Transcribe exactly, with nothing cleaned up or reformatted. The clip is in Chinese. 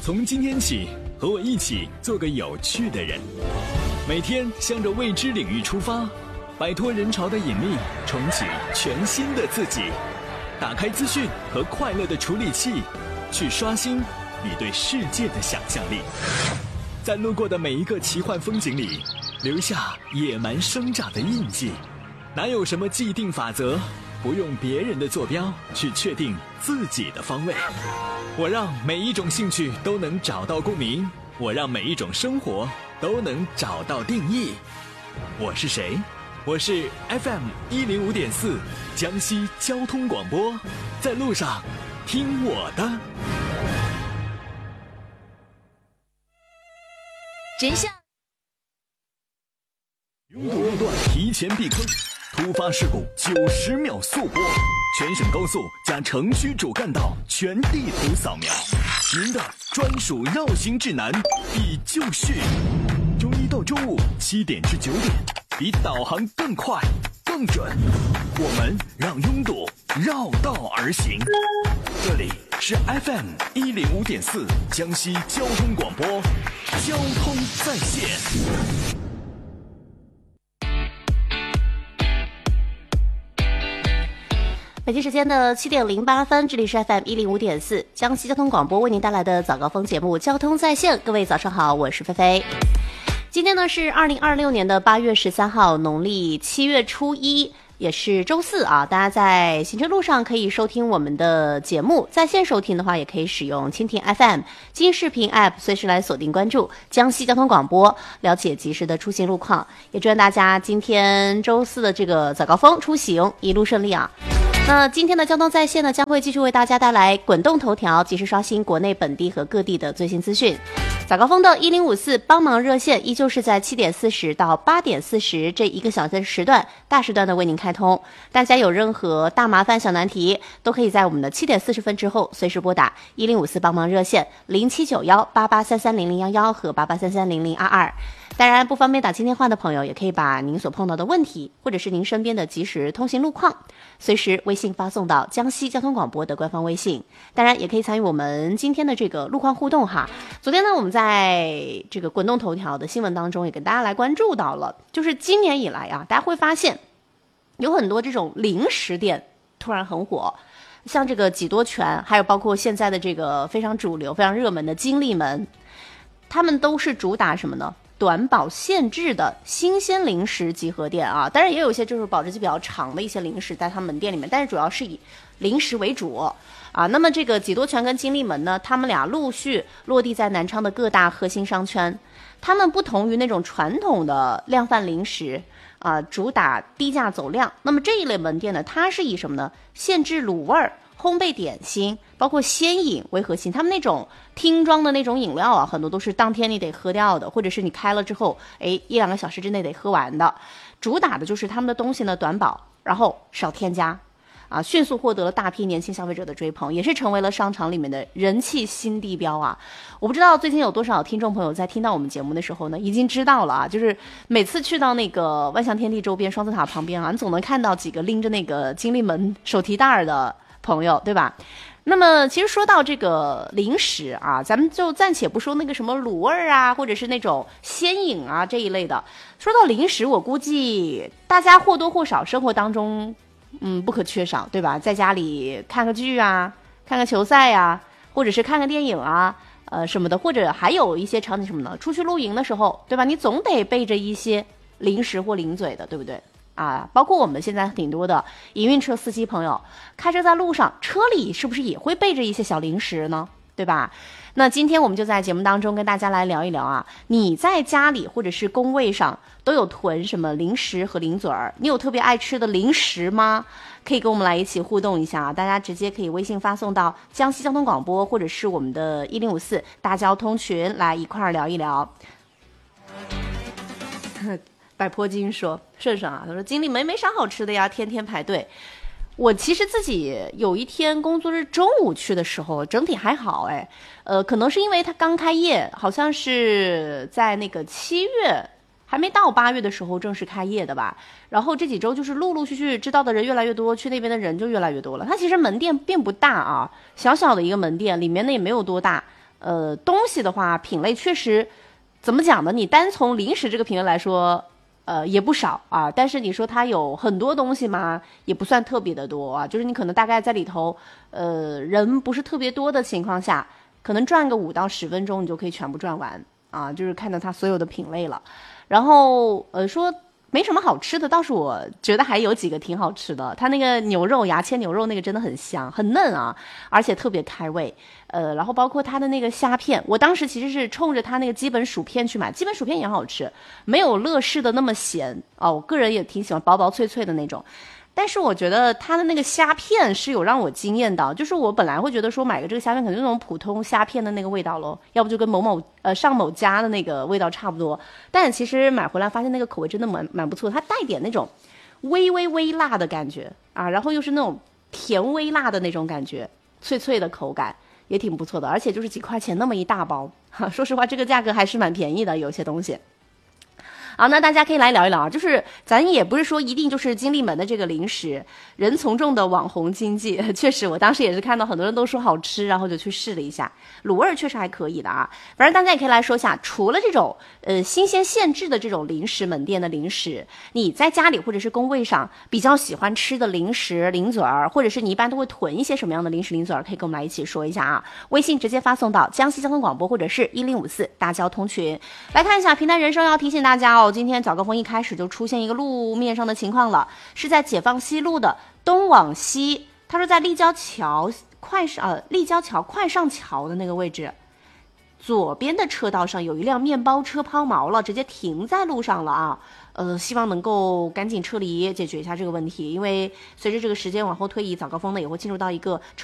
从今天起，和我一起做个有趣的人，每天向着未知领域出发，摆脱人潮的引力，重启全新的自己。打开资讯和快乐的处理器，去刷新你对世界的想象力。在路过的每一个奇幻风景里，留下野蛮生长的印记。哪有什么既定法则，不用别人的坐标去确定自己的方位。我让每一种兴趣都能找到共鸣，我让每一种生活都能找到定义。我是谁？我是 F M 一零五点四江西交通广播，在路上听我的。 真相。 拥堵路段提前避坑，突发事故九十秒速播，全省高速加城区主干道全地图扫描，您的专属绕行指南已就绪。周一到周五七点至九点，比导航更快更准，我们让拥堵绕道而行。这里是 F M 一零五点四江西交通广播，交通在线。 北京时间的七点零八分，这里是 F M 一零五点四江西交通广播为您带来的早高峰节目《交通在线》。各位早上好，我是菲菲。今天呢是二零二六年的八月十三号，农历七月初一，也是周四啊。大家在行车路上可以收听我们的节目，在线收听的话，也可以使用蜻蜓 F M、金视频 App， 随时来锁定关注江西交通广播，了解及时的出行路况。也祝愿大家今天周四的这个早高峰出行一路顺利啊。那今天的交通在线呢，将会继续为大家带来滚动头条，及时刷新国内本地和各地的最新资讯。早高峰的一零五四帮忙热线依旧是在七点四十到八点四十这一个小时的时段，大时段的为您开通。大家有任何大麻烦小难题，都可以在我们的七点四十分之后随时拨打一零五四帮忙热线零七九幺八八三三零零幺幺和八八三三零零二二。当然，不方便打进电话的朋友，也可以把您所碰到的问题，或者是您身边的即时通行路况，随时微信发送到江西交通广播的官方微信。当然，也可以参与我们今天的这个路况互动哈。昨天呢，我们在这个滚动头条的新闻当中，也跟大家来关注到了，就是今年以来啊，大家会发现有很多这种零食店突然很火，像这个几多全，还有包括现在的这个非常主流、非常热门的金利门，他们都是主打什么呢？短保限制的新鲜零食集合店啊，当然也有一些就是保质期比较长的一些零食在他们门店里面，但是主要是以零食为主啊。那么这个几多全跟金利门呢，他们俩陆续落地在南昌的各大核心商圈。他们不同于那种传统的量贩零食啊，主打低价走量。那么这一类门店呢，它是以什么呢？限制卤味儿、烘焙点心，包括鲜饮为核心。他们那种听装的那种饮料啊，很多都是当天你得喝掉的，或者是你开了之后，哎，一两个小时之内得喝完的。主打的就是他们的东西呢短保，然后少添加，啊，迅速获得了大批年轻消费者的追捧，也是成为了商场里面的人气新地标啊！我不知道最近有多少听众朋友在听到我们节目的时候呢，已经知道了啊，就是每次去到那个万象天地周边双子塔旁边啊，你总能看到几个拎着那个金利门手提袋的朋友，对吧？那么其实说到这个零食啊，咱们就暂且不说那个什么卤味啊，或者是那种鲜饮啊这一类的。说到零食，我估计大家或多或少生活当中嗯不可缺少，对吧？在家里看个剧啊，看个球赛啊，或者是看个电影啊呃什么的，或者还有一些场景什么的，出去露营的时候，对吧？你总得备着一些零食或零嘴的，对不对？啊，包括我们现在挺多的营运车司机朋友开车在路上，车里是不是也会备着一些小零食呢？对吧？那今天我们就在节目当中跟大家来聊一聊啊，你在家里或者是工位上都有囤什么零食和零嘴儿？你有特别爱吃的零食吗？可以跟我们来一起互动一下啊！大家直接可以微信发送到江西交通广播，或者是我们的一零五四大交通群来一块儿聊一聊。百坡金说：“顺顺啊，他说金利门没啥好吃的呀，天天排队。我其实自己有一天工作日中午去的时候，整体还好哎，呃，可能是因为它刚开业，好像是在那个七月还没到八月的时候正式开业的吧。然后这几周就是陆陆续续知道的人越来越多，去那边的人就越来越多了。它其实门店并不大啊，小小的一个门店，里面呢也没有多大。 呃，东西的话品类确实怎么讲呢？你单从零食这个品类来说，呃，也不少啊。但是你说它有很多东西嘛，也不算特别的多啊。就是你可能大概在里头，呃，人不是特别多的情况下，可能转个五到十分钟，你就可以全部转完啊。就是看到它所有的品类了。然后呃说。没什么好吃的，倒是我觉得还有几个挺好吃的。它那个牛肉，牙签牛肉那个真的很香，很嫩啊，而且特别开胃。呃，然后包括它的那个虾片，我当时其实是冲着它那个基本薯片去买，基本薯片也好吃，没有乐事的那么咸哦。我个人也挺喜欢薄薄脆脆的那种。但是我觉得它的那个虾片是有让我惊艳到，就是我本来会觉得说买个这个虾片可能就那种普通虾片的那个味道咯，要不就跟某某呃上某家的那个味道差不多。但其实买回来发现那个口味真的蛮蛮不错，它带点那种微微微辣的感觉啊，然后又是那种甜微辣的那种感觉，脆脆的口感也挺不错的，而且就是几块钱那么一大包，哈，说实话这个价格还是蛮便宜的，有些东西。好，那大家可以来聊一聊啊，就是咱也不是说一定就是金利门的这个零食人从众的网红经济，确实我当时也是看到很多人都说好吃，然后就去试了一下，卤味确实还可以的啊。反正大家也可以来说一下，除了这种呃新鲜现制的这种零食门店的零食，你在家里或者是工位上比较喜欢吃的零食零嘴儿，或者是你一般都会囤一些什么样的零食零嘴儿，可以跟我们来一起说一下啊。微信直接发送到江西交通广播或者是一零五四大交通群。来看一下平台人生要提醒大家哦，今天早高峰一开始就出现一个路面上的情况了，是在解放西路的东往西，他说在立交桥快上呃立交桥快上桥的那个位置，左边的车道上有一辆面包车抛锚了，直接停在路上了啊。呃，希望能够赶紧撤离，解决一下这个问题，因为随着这个时间往后推移，早高峰呢也会进入到一个